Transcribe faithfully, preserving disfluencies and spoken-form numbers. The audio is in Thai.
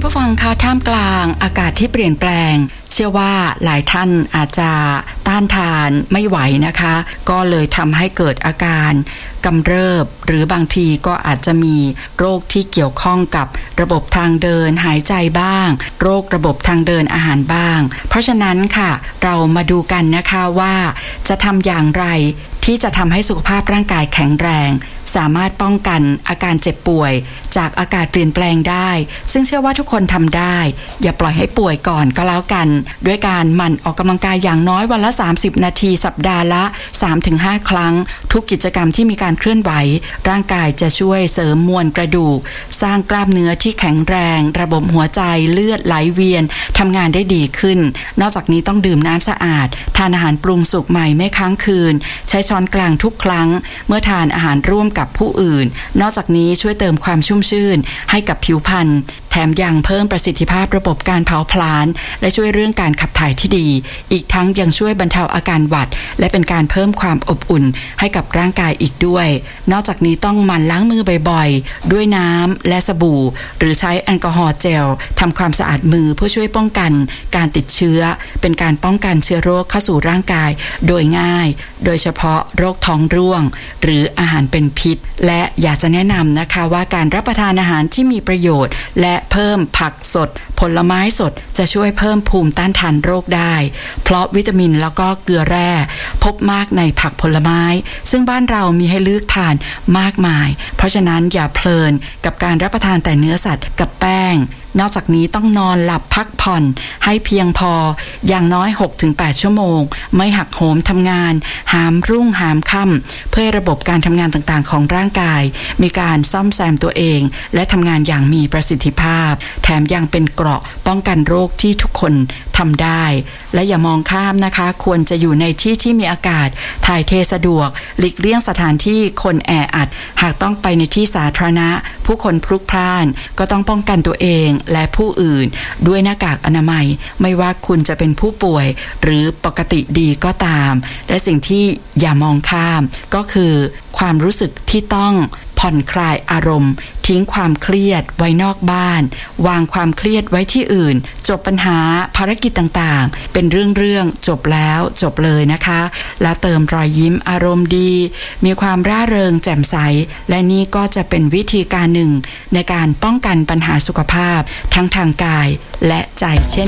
ผู้ฟังคะท่ามกลางอากาศที่เปลี่ยนแปลงเชื่อว่าหลายท่านอาจจะต้านทานไม่ไหวนะคะก็เลยทำให้เกิดอาการกำเริบหรือบางทีก็อาจจะมีโรคที่เกี่ยวข้องกับระบบทางเดินหายใจบ้างโรคระบบทางเดินอาหารบ้างเพราะฉะนั้นค่ะเรามาดูกันนะคะว่าจะทำอย่างไรที่จะทำให้สุขภาพร่างกายแข็งแรงสามารถป้องกันอาการเจ็บป่วยจากอากาศเปลี่ยนแปลงได้ซึ่งเชื่อว่าทุกคนทำได้อย่าปล่อยให้ป่วยก่อนก็แล้วกันด้วยการหมั่นออกกำลังกายอย่างน้อยวันละสามสิบนาทีสัปดาห์ละ สามถึงห้า ครั้งทุกกิจกรรมที่มีการเคลื่อนไหวร่างกายจะช่วยเสริมมวลกระดูกสร้างกล้ามเนื้อที่แข็งแรงระบบหัวใจเลือดไหลเวียนทำงานได้ดีขึ้นนอกจากนี้ต้องดื่มน้ำสะอาดทานอาหารปรุงสุกใหม่ไม่ค้างคืนใช้ช้อนกลางทุกครั้งเมื่อทานอาหารร่วมกับผู้อื่นนอกจากนี้ช่วยเติมความชุ่มชื่นให้กับผิวพรรณแถมยังเพิ่มประสิทธิภาพระบบการเผาผลาญและช่วยเรื่องการขับถ่ายที่ดีอีกทั้งยังช่วยบรรเทาอาการหวัดและเป็นการเพิ่มความอบอุ่นให้กับร่างกายอีกด้วยนอกจากนี้ต้องหมั่นล้างมือบ่อยๆด้วยน้ำและสบู่หรือใช้แอลกอฮอล์เจลทำความสะอาดมือเพื่อช่วยป้องกันการติดเชื้อเป็นการป้องกันเชื้อโรคเข้าสู่ร่างกายโดยง่ายโดยเฉพาะโรคท้องร่วงหรืออาหารเป็นพิษและอยากจะแนะนำนะคะว่าการรับประทานอาหารที่มีประโยชน์และเพิ่มผักสดผลไม้สดจะช่วยเพิ่มภูมิต้านทานโรคได้เพราะวิตามินแล้วก็เกลือแร่พบมากในผักผลไม้ซึ่งบ้านเรามีให้เลือกทานมากมายเพราะฉะนั้นอย่าเพลินกับการรับประทานแต่เนื้อสัตว์กับแป้งนอกจากนี้ต้องนอนหลับพักผ่อนให้เพียงพออย่างน้อย หกถึงแปด ชั่วโมงไม่หักโหมทำงานหามรุ่งหามค่ำเพื่อให้ระบบการทำงานต่างๆของร่างกายมีการซ่อมแซมตัวเองและทำงานอย่างมีประสิทธิภาพแถมยังเป็นเกราะป้องกันโรคที่ทุกคนทำได้และอย่ามองข้ามนะคะควรจะอยู่ในที่ที่มีอากาศถ่ายเทสะดวกหลีกเลี่ยงสถานที่คนแออัดหากต้องไปในที่สาธารณะผู้คนพลุกพล่านก็ต้องป้องกันตัวเองและผู้อื่นด้วยหน้ากากอนามัยไม่ว่าคุณจะเป็นผู้ป่วยหรือปกติดีก็ตามและสิ่งที่อย่ามองข้ามก็คือความรู้สึกที่ต้องผ่อนคลายอารมณ์ทิ้งความเครียดไว้นอกบ้านวางความเครียดไว้ที่อื่นจบปัญหาภารกิจต่างๆเป็นเรื่องๆจบแล้วจบเลยนะคะแล้วเติมรอยยิ้มอารมณ์ดีมีความร่าเริงแจ่มใสและนี่ก็จะเป็นวิธีการหนึ่งในการป้องกันปัญหาสุขภาพทั้งทางกายและใจเช่น